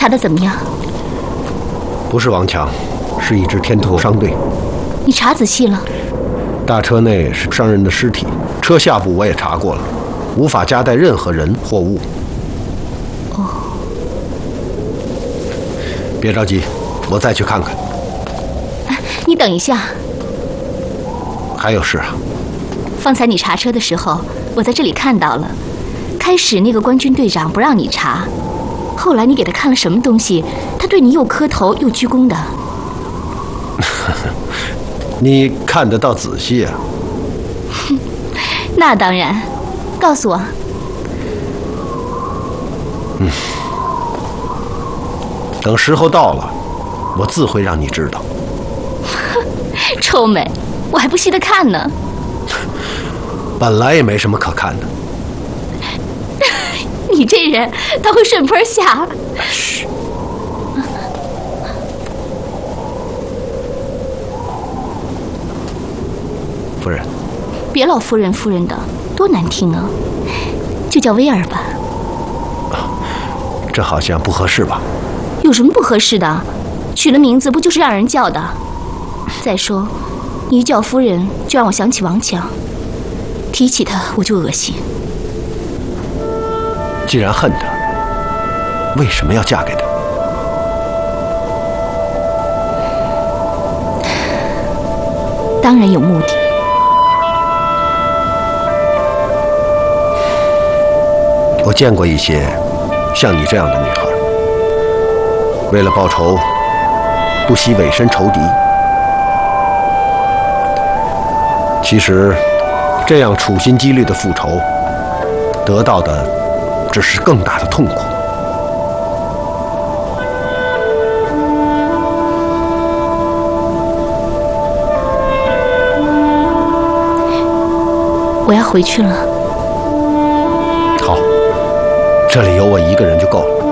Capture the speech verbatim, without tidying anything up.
查得怎么样？ 不是王强，是一支天图商队。 你查仔细了？ 大车内是商人的尸体，车下部我也查过了，无法夹带任何人或物。 哦。 别着急，我再去看看。 你等一下。 还有事啊？ 方才你查车的时候，我在这里看到了。开始那个官军队长不让你查，后来你给他看了什么东西，他对你又磕头又鞠躬的。 你看得到仔细啊？ 那当然，告诉我。 嗯，等时候到了，我自会让你知道。 臭美，我还不稀得看呢。 本来也没什么可看的。 你这人，他会顺坡下。 嘘。夫人。 别老夫人夫人的，多难听啊！就叫威尔吧。 啊，这好像不合适吧？ 有什么不合适的？取了名字不就是让人叫的？再说，你一叫夫人，就让我想起王强，提起他我就恶心。 既然恨他，为什么要嫁给他？ 当然有目的。 我见过一些像你这样的女孩，为了报仇，不惜委身仇敌。其实，这样处心积虑的复仇，得到的只是更大的痛苦。 我要回去了。 好，这里有我一个人就够了。